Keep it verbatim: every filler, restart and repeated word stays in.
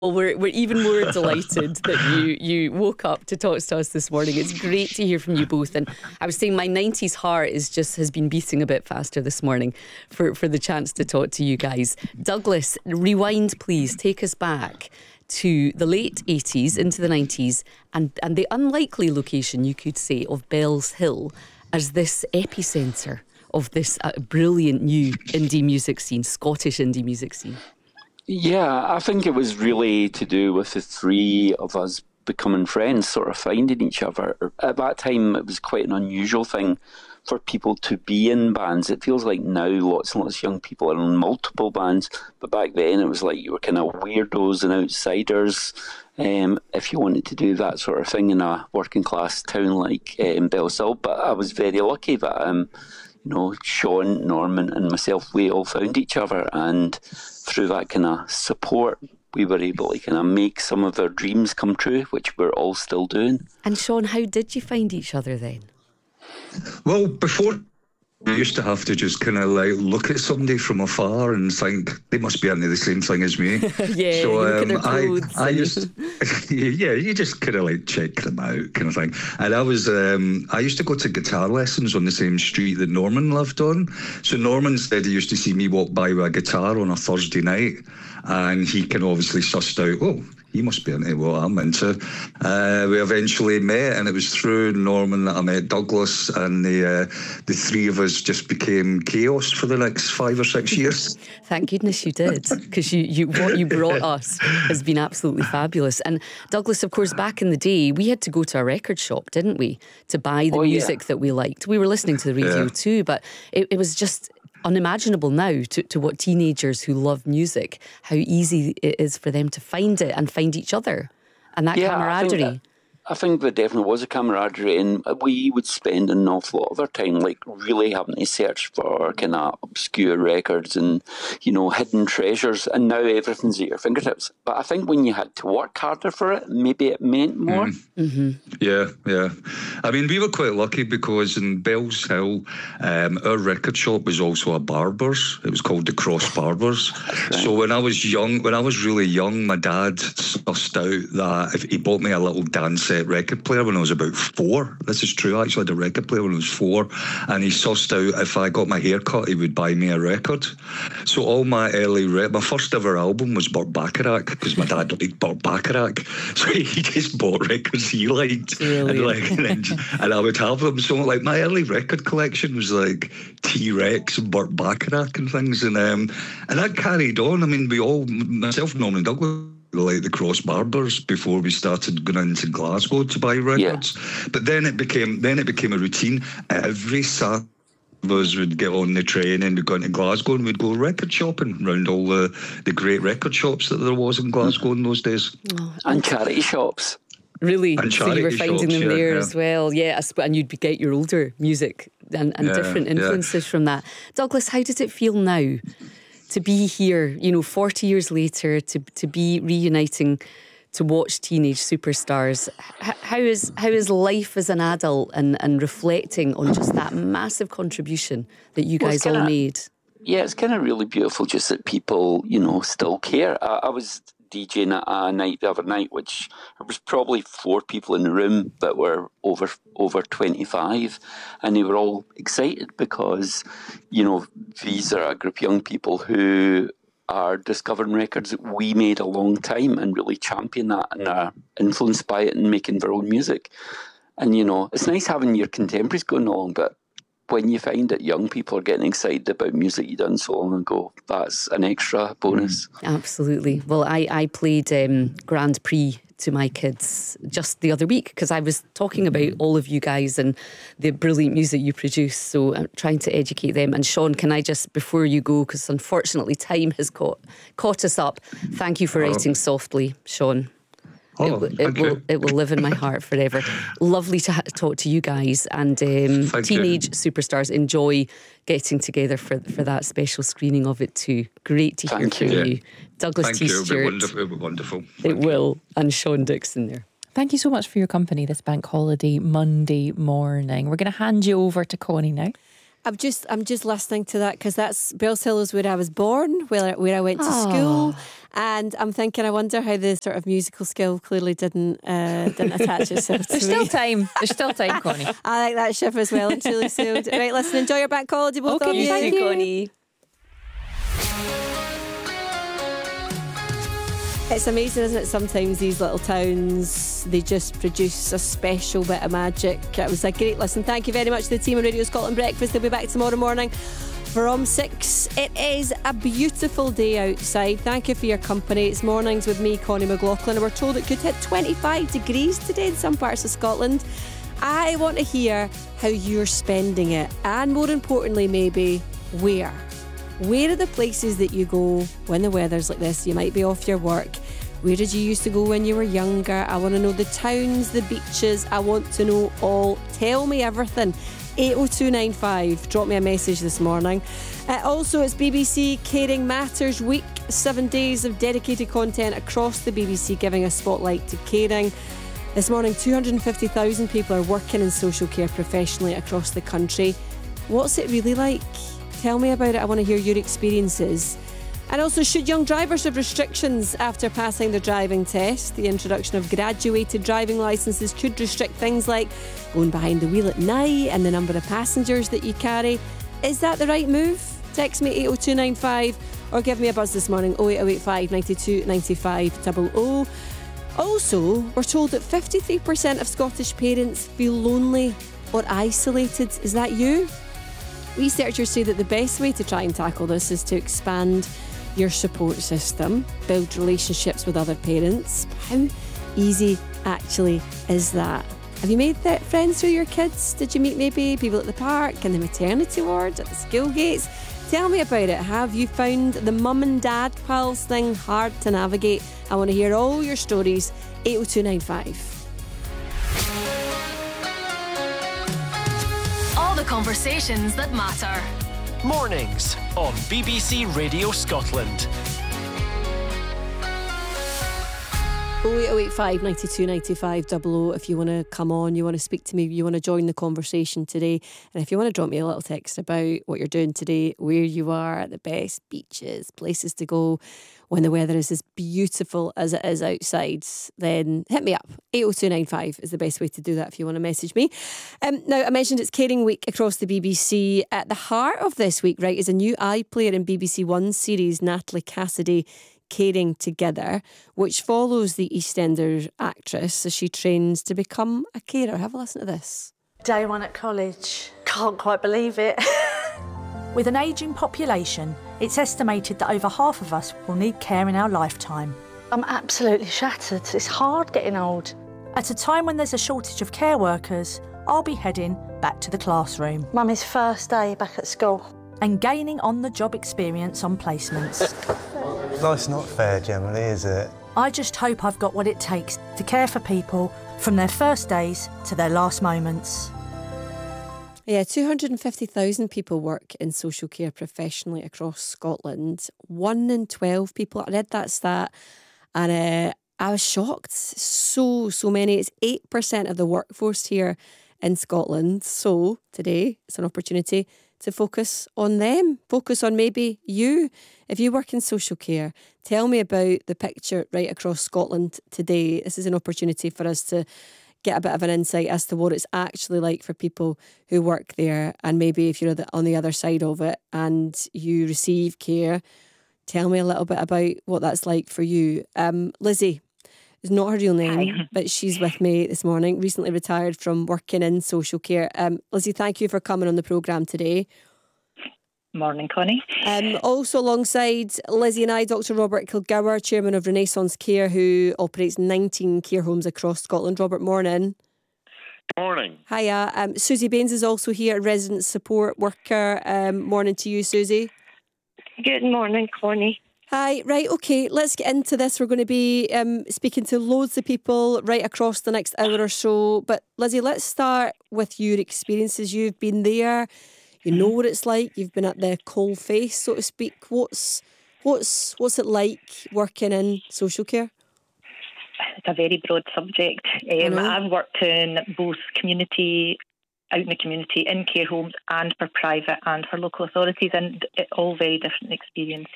Well, we're, we're even more delighted that you, you woke up to talk to us this morning. It's great to hear from you both. And I was saying my nineties heart is just has been beating a bit faster this morning for, for the chance to talk to you guys. Douglas, rewind please. Take us back to the late eighties into the nineties and, and the unlikely location, you could say, of Bells Hill as this epicentre of this uh, brilliant new indie music scene, Scottish indie music scene. Yeah, I think it was really to do with the three of us becoming friends, sort of finding each other. At that time, it was quite an unusual thing for people to be in bands. It feels like now lots and lots of young people are in multiple bands, but back then it was like you were kind of weirdos and outsiders um, if you wanted to do that sort of thing in a working class town like um, Bellshill. But I was very lucky that um, you know, Sean, Norman and myself, we all found each other, and through that kind of support we were able to kind of make some of our dreams come true, which we're all still doing. And Sean, how did you find each other then? Well, before, we used to have to just kind of like look at somebody from afar and think they must be into the same thing as me. yeah, so look um, at their clothes. I, I used, yeah, you just kind of like check them out, kind of thing. And I was, um, I used to go to guitar lessons on the same street that Norman lived on. So Norman said he used to see me walk by with a guitar on a Thursday night, and he can obviously sussed out, oh, he must be into what I'm into. Uh, we eventually met, and it was through Norman that I met Douglas, and the uh, the three of us just became chaos for the next five or six years. Thank goodness you did, because you, you what you brought us has been absolutely fabulous. And Douglas, of course, back in the day, we had to go to a record shop, didn't we, to buy the oh, music yeah. that we liked. We were listening to the radio yeah. too, but it, it was just unimaginable now to, to what teenagers who love music, how easy it is for them to find it and find each other and that yeah, camaraderie. I think, that, I think there definitely was a camaraderie, and we would spend an awful lot of our time like really having to search for kind of obscure records and, you know, hidden treasures, and now everything's at your fingertips. But I think when you had to work harder for it, maybe it meant more. Mm. Mm-hmm. Yeah, yeah. I mean, we were quite lucky because in Bells Hill, um, our record shop was also a barber's. It was called the Cross Barbers. Right. So when I was young, when I was really young, my dad sussed out that if he bought me a little Dansette record player when I was about four. This is true. I actually had a record player when I was four, and he sussed out if I got my hair cut, he would buy me a record. So all my early, re- my first ever album was Burt Bacharach, because my dad liked Burt Bacharach. So he just bought records he liked. And, like, and, then, and I would have them. So like my early record collection was like T-Rex and Burt Bacharach and things, and um, and that carried on. I mean, we all, myself, Norman and Douglas, like the Cross Barbers before we started going into Glasgow to buy records. Yeah. But then it became then it became a routine. Every Saturday us would get on the train and we'd go into Glasgow and we'd go record shopping around all the, the great record shops that there was in Glasgow in those days. Oh, and charity shops. Really? And so you were finding shops, them yeah, there yeah. as well. Yeah, and you'd get your older music and, and yeah, different influences yeah. from that. Douglas, how does it feel now to be here, you know, forty years later, to to be reuniting, to watch teenage superstars? H- how is how is life as an adult and, and reflecting on just that massive contribution that you guys well, all kinda, made? Yeah, it's kind of really beautiful just that people, you know, still care. I, I was DJing at a night the other night, which there was probably four people in the room that were over over twenty-five, and they were all excited because, you know, these are a group of young people who are discovering records that we made a long time and really champion that and are influenced by it and making their own music. And, you know, it's nice having your contemporaries going along, but when you find that young people are getting excited about music you done so long ago, that's an extra bonus. Absolutely. Well, I, I played um, Grand Prix to my kids just the other week because I was talking about all of you guys and the brilliant music you produce, so I'm trying to educate them. And Sean, can I just, before you go, because unfortunately time has caught, caught us up, thank you for writing softly, Sean. Oh, it, it will it will live in my heart forever. Lovely to ha- talk to you guys, and um, teenage you. superstars. Enjoy getting together for for that special screening of it too. Great to Thank hear you. from you, Yeah. Douglas Thank T. you. Stewart. It'll be wonderful. It'll be wonderful. Thank it you. will, and Sean Dixon there. Thank you so much for your company this bank holiday Monday morning. We're going to hand you over to Connie now. I'm just I'm just listening to that because that's Bells Hill is where I was born, where where I went to Aww. school, And I'm thinking, I wonder how the sort of musical skill clearly didn't uh, didn't attach itself to There's me. still time. There's still time, Connie. I like that ship as well. It truly sailed. Right, listen, enjoy your bank holiday, both Okay, of you. thank you. Connie. It's amazing, isn't it? Sometimes these little towns, they just produce a special bit of magic. It was a great listen. Thank you very much to the team on Radio Scotland Breakfast. They'll be back tomorrow morning from six. It is a beautiful day outside. Thank you for your company. It's Mornings with me, Connie McLaughlin. And we're told it could hit twenty-five degrees today in some parts of Scotland. I want to hear how you're spending it. And more importantly, maybe, where? Where are the places that you go when the weather's like this? You might be off your work. Where did you used to go when you were younger? I want to know the towns, the beaches. I want to know all. Tell me everything. eight oh two nine five. Drop me a message this morning. Uh, also, it's B B C Caring Matters Week. Seven days of dedicated content across the B B C giving a spotlight to caring. This morning, two hundred fifty thousand people are working in social care professionally across the country. What's it really like? Tell me about it. I want to hear your experiences. And also, should young drivers have restrictions after passing their driving test? The introduction of graduated driving licences could restrict things like going behind the wheel at night and the number of passengers that you carry. Is that the right move? Text me eight oh two nine five or give me a buzz this morning oh eight oh eight five nine two nine five oh oh. Also, we're told that fifty-three percent of Scottish parents feel lonely or isolated. Is that you? Researchers say that the best way to try and tackle this is to expand your support system, build relationships with other parents. How easy actually is that? Have you made th- friends through your kids? Did you meet maybe people at the park, in the maternity ward, at the school gates? Tell me about it. Have you found the mum and dad pals thing hard to navigate? I want to hear all your stories. eight oh two nine five. The conversations that matter. Mornings on B B C Radio Scotland. oh eight oh eight five nine two nine five oh oh if you want to come on, you want to speak to me, you want to join the conversation today. And if you want to drop me a little text about what you're doing today, where you are, the best beaches, places to go when the weather is as beautiful as it is outside, then hit me up. eight oh two nine five is the best way to do that if you want to message me. Um, now, I mentioned it's Caring Week across the B B C. At the heart of this week, right, is a new iPlayer in B B C One series, Natalie Cassidy, Caring Together, which follows the EastEnders actress as she trains to become a carer. Have a listen to this. Day one at college. Can't quite believe it. With an ageing population, it's estimated that over half of us will need care in our lifetime. I'm absolutely shattered. It's hard getting old. At a time when there's a shortage of care workers, I'll be heading back to the classroom Mummy's first day back at school. and gaining on-the-job experience on placements. Life's not fair generally, is it? I just hope I've got what it takes to care for people from their first days to their last moments. Yeah, two hundred fifty thousand people work in social care professionally across Scotland. One in twelve people, I read that stat, and uh, I was shocked. So, so many. It's eight percent of the workforce here in Scotland. So today, it's an opportunity to focus on them, focus on maybe you. If you work in social care, tell me about the picture right across Scotland today. This is an opportunity for us to get a bit of an insight as to what it's actually like for people who work there. And maybe if you're on the other side of it and you receive care, tell me a little bit about what that's like for you. Um, Lizzie is not her real name, Hi. But she's with me this morning, recently retired from working in social care. Um, Lizzie, thank you for coming on the programme today. Morning, Connie. Um, also alongside Lizzie and I, Doctor Robert Kilgour, Chairman of Renaissance Care, who operates nineteen care homes across Scotland. Robert, morning. Morning. Hiya. Um, Susie Baines is also here, resident support worker. Um, morning to you, Susie. Good morning, Connie. Hi, right, okay, let's get into this. We're going to be um, speaking to loads of people right across the next hour or so. But Lizzie, let's start with your experiences. You've been there. You know what it's like. You've been at the coal face, so to speak. What's what's what's it like working in social care? It's a very broad subject. Um, I've worked in both community, out in the community, in care homes, and for private and for local authorities, and it, all very different experiences.